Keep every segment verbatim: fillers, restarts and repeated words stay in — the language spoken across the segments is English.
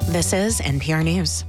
This is N P R News.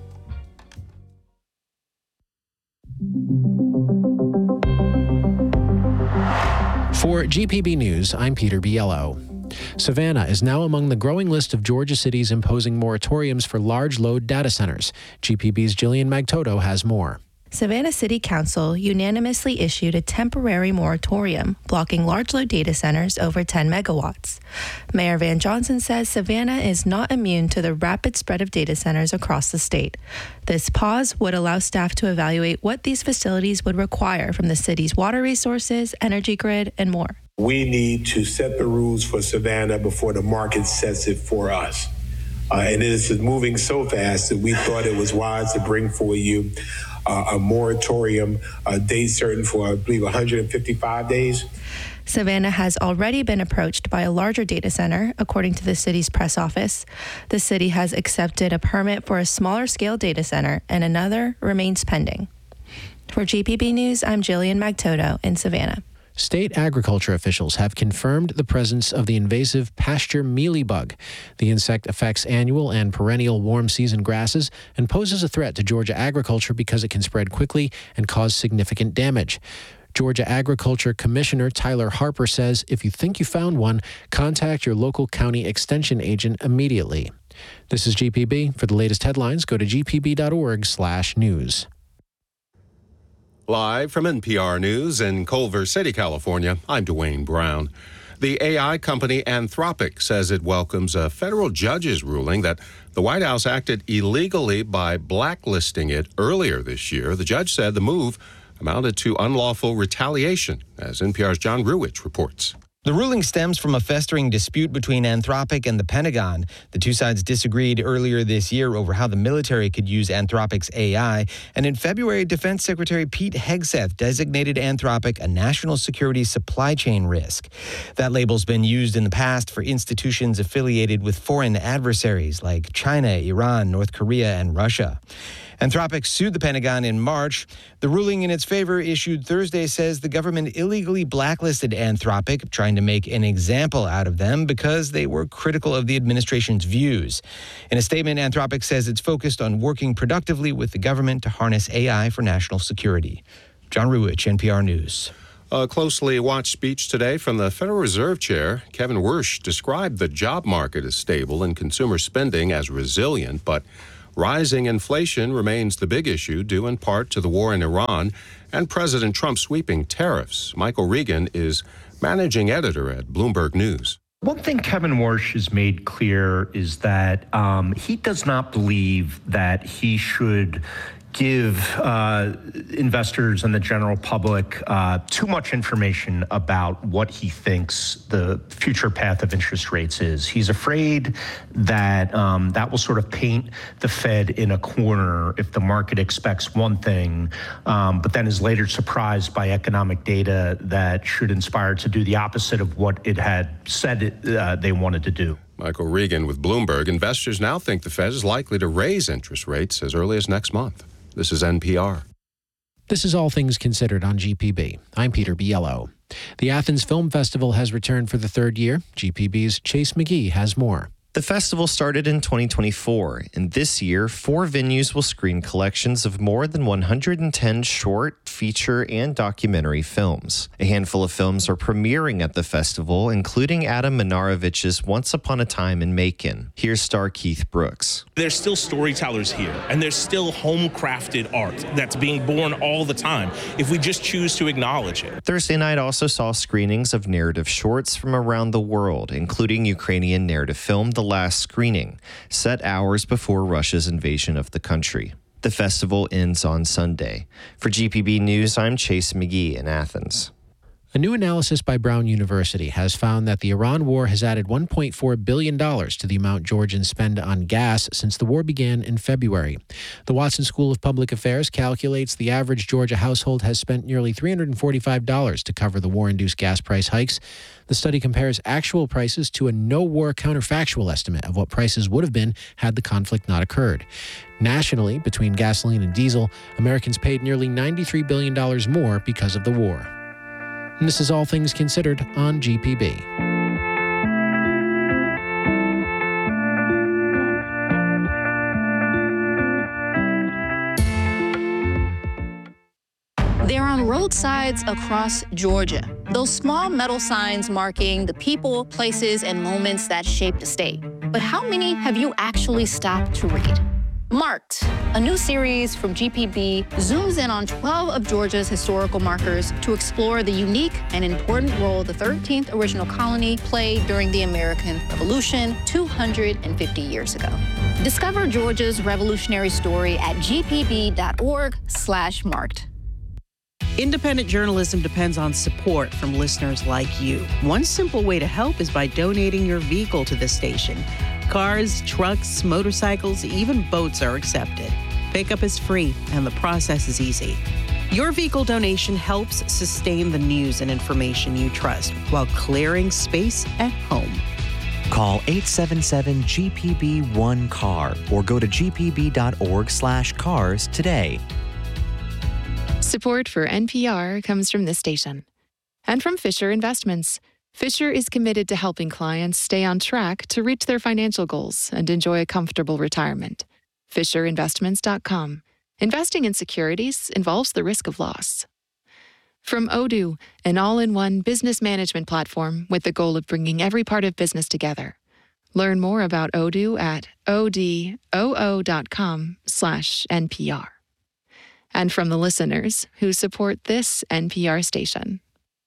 For G P B News, I'm Peter Biello. Savannah is now among the growing list of Georgia cities imposing moratoriums for large load data centers. G P B's Jillian Magtoto has more. Savannah City Council unanimously issued a temporary moratorium blocking large load data centers over ten megawatts. Mayor Van Johnson says Savannah is not immune to the rapid spread of data centers across the state. This pause would allow staff to evaluate what these facilities would require from the city's water resources, energy grid, and more. We need to set the rules for Savannah before the market sets it for us. Uh, and it is moving so fast that we thought it was wise to bring for you uh, a moratorium, a date certain for, I believe, one hundred fifty-five days. Savannah has already been approached by a larger data center, according to the city's press office. The city has accepted a permit for a smaller scale data center, and another remains pending. For G P B News, I'm Jillian Magtoto in Savannah. State agriculture officials have confirmed the presence of the invasive pasture mealybug. The insect affects annual and perennial warm season grasses and poses a threat to Georgia agriculture because it can spread quickly and cause significant damage. Georgia Agriculture Commissioner Tyler Harper says if you think you found one, contact your local county extension agent immediately. This is G P B. For the latest headlines, go to g p b dot org slash news. Live from N P R News in Culver City, California, I'm Dwayne Brown. The A I company Anthropic says it welcomes a federal judge's ruling that the White House acted illegally by blacklisting it earlier this year. The judge said the move amounted to unlawful retaliation, as N P R's John Ruwitch reports. The ruling stems from a festering dispute between Anthropic and the Pentagon. The two sides disagreed earlier this year over how the military could use Anthropic's A I. And in February, Defense Secretary Pete Hegseth designated Anthropic a national security supply chain risk. That label's been used in the past for institutions affiliated with foreign adversaries like China, Iran, North Korea, and Russia. Anthropic sued the Pentagon in March. The ruling in its favor issued Thursday says the government illegally blacklisted Anthropic, trying to make an example out of them because they were critical of the administration's views. In a statement, Anthropic says it's focused on working productively with the government to harness A I for national security. John Ruwitch, N P R News. A closely watched speech today from the Federal Reserve Chair, Kevin Warsh, described the job market as stable and consumer spending as resilient, but rising inflation remains the big issue, due in part to the war in Iran and President Trump's sweeping tariffs. Michael Regan is managing editor at Bloomberg News. One thing Kevin Warsh has made clear is that um, he does not believe that he should give uh, investors and the general public uh, too much information about what he thinks the future path of interest rates is. He's afraid that um, that will sort of paint the Fed in a corner if the market expects one thing, um, but then is later surprised by economic data that should inspire it to do the opposite of what it had said it, uh, they wanted to do. Michael Regan with Bloomberg. Investors now think the Fed is likely to raise interest rates as early as next month. This is N P R. This is All Things Considered on G P B. I'm Peter Biello. The Athens Film Festival has returned for the third year. G P B's Chase McGee has more. The festival started in twenty twenty-four, and this year, four venues will screen collections of more than one hundred ten short, feature, and documentary films. A handful of films are premiering at the festival, including Adam Manarovich's Once Upon a Time in Macon. Here's star Keith Brooks. There's still storytellers here, and there's still home-crafted art that's being born all the time, if we just choose to acknowledge it. Thursday night also saw screenings of narrative shorts from around the world, including Ukrainian narrative film The Last Screening, set hours before Russia's invasion of the country. The festival ends on Sunday. For G P B News, I'm Chase McGee in Athens. A new analysis by Brown University has found that the Iran war has added one point four billion dollars to the amount Georgians spend on gas since the war began in February. The Watson School of Public Affairs calculates the average Georgia household has spent nearly three hundred forty-five dollars to cover the war-induced gas price hikes. The study compares actual prices to a no-war counterfactual estimate of what prices would have been had the conflict not occurred. Nationally, between gasoline and diesel, Americans paid nearly ninety-three billion dollars more because of the war. And this is All Things Considered on G P B. roadsides across Georgia. Those small metal signs marking the people, places, and moments that shaped the state. But how many have you actually stopped to read? Marked, a new series from G P B, zooms in on twelve of Georgia's historical markers to explore the unique and important role the thirteenth original colony played during the American Revolution two hundred fifty years ago. Discover Georgia's revolutionary story at gpb.org slash marked. Independent journalism depends on support from listeners like you. One simple way to help is by donating your vehicle to the station. Cars, trucks, motorcycles, even boats are accepted. Pickup is free, and the process is easy. Your vehicle donation helps sustain the news and information you trust while clearing space at home. Call eight seven seven G P B one C A R or go to gpb.org slash cars today. Support for N P R comes from this station and from Fisher Investments. Fisher is committed to helping clients stay on track to reach their financial goals and enjoy a comfortable retirement. Fisher Investments dot com. Investing in securities involves the risk of loss. From Odoo, an all-in-one business management platform with the goal of bringing every part of business together. Learn more about Odoo at odoo.com slash NPR. And from the listeners who support this N P R station.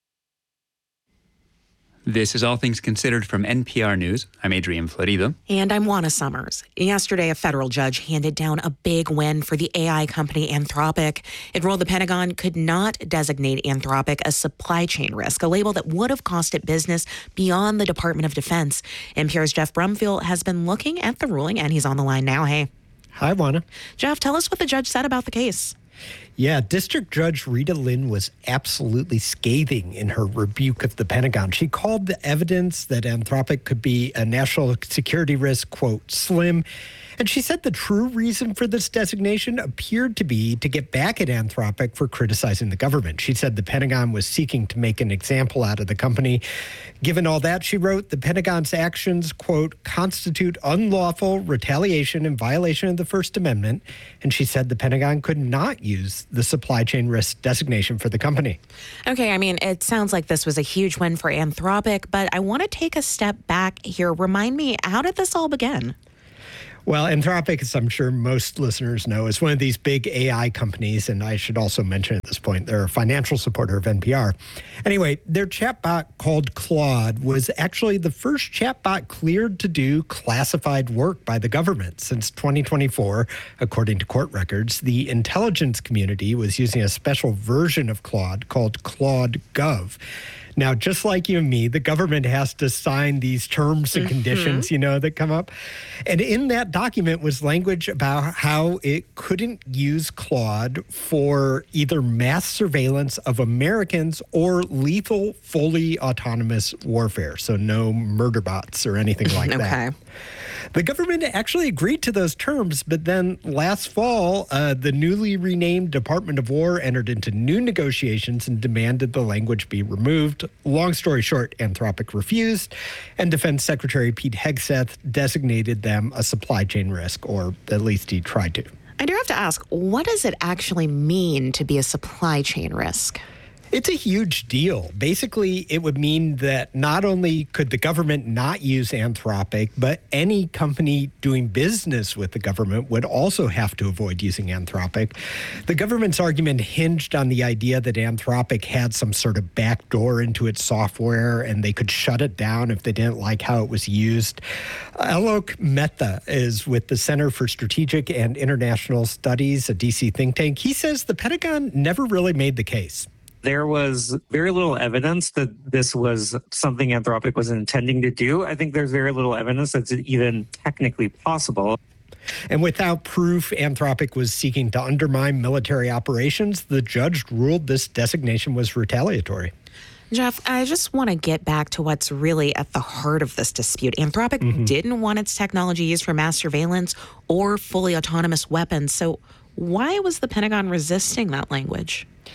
This is All Things Considered from N P R News. I'm Adrian Florido. And I'm Juana Summers. Yesterday, a federal judge handed down a big win for the A I company Anthropic. It ruled the Pentagon could not designate Anthropic a supply chain risk, a label that would have cost it business beyond the Department of Defense. N P R's Jeff Brumfield has been looking at the ruling, and he's on the line now. Hey. Hi, Juana. Jeff, tell us what the judge said about the case. Yeah, District Judge Rita Lynn was absolutely scathing in her rebuke of the Pentagon. She called the evidence that Anthropic could be a national security risk, quote, slim. And she said the true reason for this designation appeared to be to get back at Anthropic for criticizing the government. She said the Pentagon was seeking to make an example out of the company. Given all that, she wrote, the Pentagon's actions, quote, constitute unlawful retaliation in violation of the First Amendment. And she said the Pentagon could not use the supply chain risk designation for the company. Okay, I mean, it sounds like this was a huge win for Anthropic, but I want to take a step back here. Remind me, how did this all begin? Well, Anthropic, as I'm sure most listeners know, is one of these big A I companies, and I should also mention at this point, they're a financial supporter of N P R. Anyway, their chatbot called Claude was actually the first chatbot cleared to do classified work by the government. Since twenty twenty-four, according to court records, the intelligence community was using a special version of Claude called Claude Gov. Now, just like you and me, the government has to sign these terms and conditions, mm-hmm. you know, that come up. And in that document was language about how it couldn't use Claude for either mass surveillance of Americans or lethal, fully autonomous warfare. So no murder bots or anything like okay. that. The government actually agreed to those terms, but then last fall, uh, the newly renamed Department of War entered into new negotiations and demanded the language be removed. Long story short, Anthropic refused, and Defense Secretary Pete Hegseth designated them a supply chain risk, or at least he tried to. I do have to ask, what does it actually mean to be a supply chain risk? It's a huge deal. Basically, it would mean that not only could the government not use Anthropic, but any company doing business with the government would also have to avoid using Anthropic. The government's argument hinged on the idea that Anthropic had some sort of backdoor into its software and they could shut it down if they didn't like how it was used. Alok Mehta is with the Center for Strategic and International Studies, a D C think tank. He says the Pentagon never really made the case. There was very little evidence that this was something Anthropic was intending to do. I think there's very little evidence that's even technically possible. And without proof Anthropic was seeking to undermine military operations, the judge ruled this designation was retaliatory. Jeff, I just want to get back to what's really at the heart of this dispute. Anthropic mm-hmm. didn't want its technology used for mass surveillance or fully autonomous weapons. So why was the Pentagon resisting that language?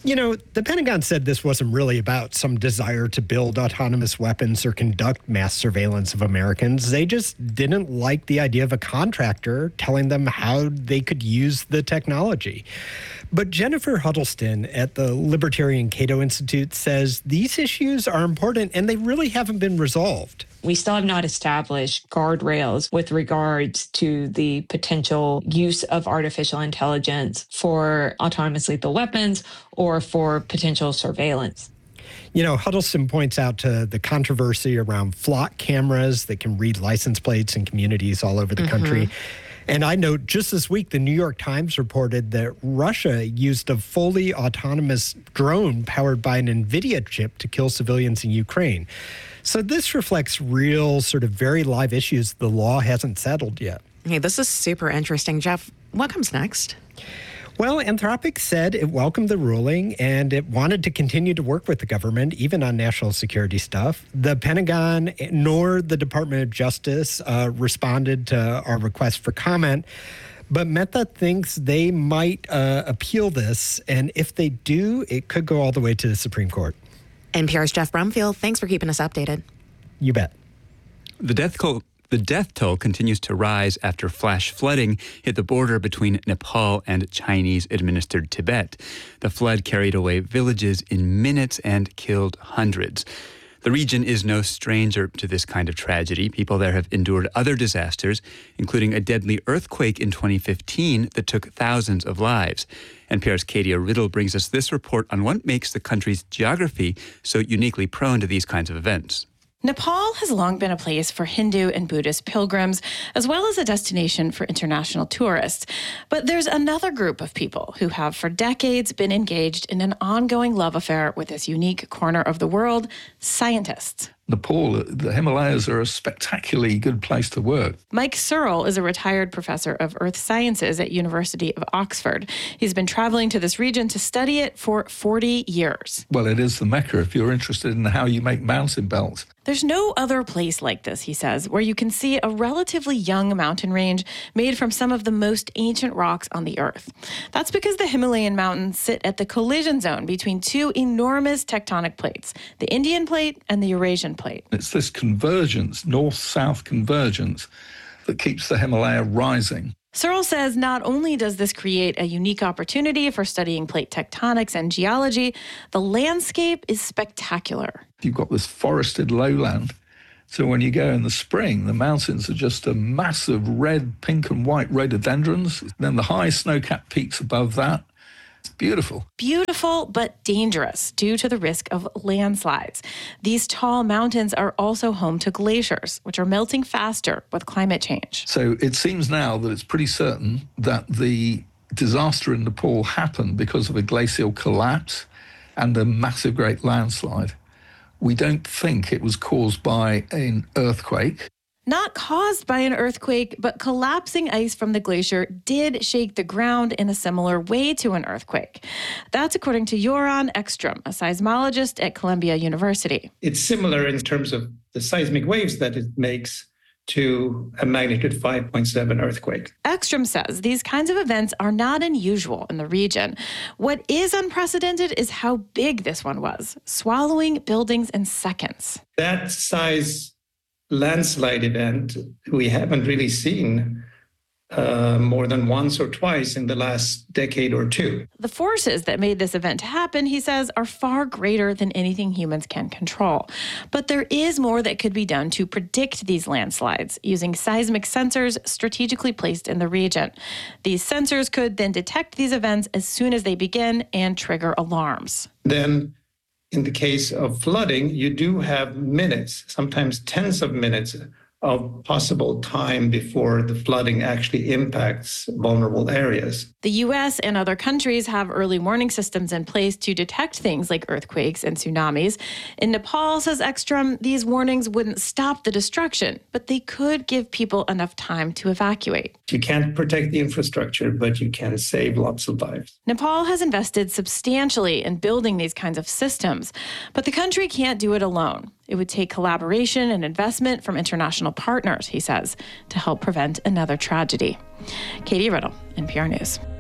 You know, the Pentagon said this wasn't really about some desire to build autonomous weapons or conduct mass surveillance of Americans. They just didn't like the idea of a contractor telling them how they could use the technology. But Jennifer Huddleston at the Libertarian Cato Institute says these issues are important and they really haven't been resolved. We still have not established guardrails with regards to the potential use of artificial intelligence for autonomous lethal weapons or for potential surveillance. You know, Huddleston points out to the controversy around flock cameras that can read license plates in communities all over the mm-hmm. country. And I note just this week, the New York Times reported that Russia used a fully autonomous drone powered by an NVIDIA chip to kill civilians in Ukraine. So this reflects real sort of very live issues the law hasn't settled yet. Hey, this is super interesting. Jeff, what comes next? Well, Anthropic said it welcomed the ruling and it wanted to continue to work with the government, even on national security stuff. The Pentagon nor the Department of Justice uh, responded to our request for comment. But Meta thinks they might uh, appeal this. And if they do, it could go all the way to the Supreme Court. N P R's Jeff Brumfield, thanks for keeping us updated. You bet. The death toll, the death toll continues to rise after flash flooding hit the border between Nepal and Chinese-administered Tibet. The flood carried away villages in minutes and killed hundreds. The region is no stranger to this kind of tragedy. People there have endured other disasters, including a deadly earthquake in twenty fifteen that took thousands of lives. N P R's Katia Riddle brings us this report on what makes the country's geography so uniquely prone to these kinds of events. Nepal has long been a place for Hindu and Buddhist pilgrims, as well as a destination for international tourists. But there's another group of people who have for decades been engaged in an ongoing love affair with this unique corner of the world: scientists. Nepal, the Himalayas are a spectacularly good place to work. Mike Searle is a retired professor of earth sciences at University of Oxford. He's been traveling to this region to study it for forty years. Well, it is the Mecca if you're interested in how you make mountain belts. There's no other place like this, he says, where you can see a relatively young mountain range made from some of the most ancient rocks on the earth. That's because the Himalayan mountains sit at the collision zone between two enormous tectonic plates, the Indian plate and the Eurasian plate. It's this convergence, north-south convergence, that keeps the Himalaya rising. Searle says not only does this create a unique opportunity for studying plate tectonics and geology, the landscape is spectacular. You've got this forested lowland. So when you go in the spring, the mountains are just a massive red, pink and white rhododendrons. Then the high snow-capped peaks above that. It's beautiful. Beautiful, but dangerous due to the risk of landslides. These tall mountains are also home to glaciers, which are melting faster with climate change. So it seems now that it's pretty certain that the disaster in Nepal happened because of a glacial collapse and a massive great landslide. We don't think it was caused by an earthquake. Not caused by an earthquake, but collapsing ice from the glacier did shake the ground in a similar way to an earthquake. That's according to Joran Ekstrom, a seismologist at Columbia University. It's similar in terms of the seismic waves that it makes to a magnitude five point seven earthquake. Ekstrom says these kinds of events are not unusual in the region. What is unprecedented is how big this one was, swallowing buildings in seconds. That size landslide event we haven't really seen uh, more than once or twice in the last decade or two. The forces that made this event happen, he says, are far greater than anything humans can control. But there is more that could be done to predict these landslides using seismic sensors strategically placed in the region. These sensors could then detect these events as soon as they begin and trigger alarms. Then in the case of flooding, you do have minutes, sometimes tens of minutes of possible time before the flooding actually impacts vulnerable areas. The U S and other countries have early warning systems in place to detect things like earthquakes and tsunamis. In Nepal, says Ekstrom, these warnings wouldn't stop the destruction, but they could give people enough time to evacuate. You can't protect the infrastructure, but you can save lots of lives. Nepal has invested substantially in building these kinds of systems, but the country can't do it alone. It would take collaboration and investment from international partners, he says, to help prevent another tragedy. Katie Riddle, N P R News.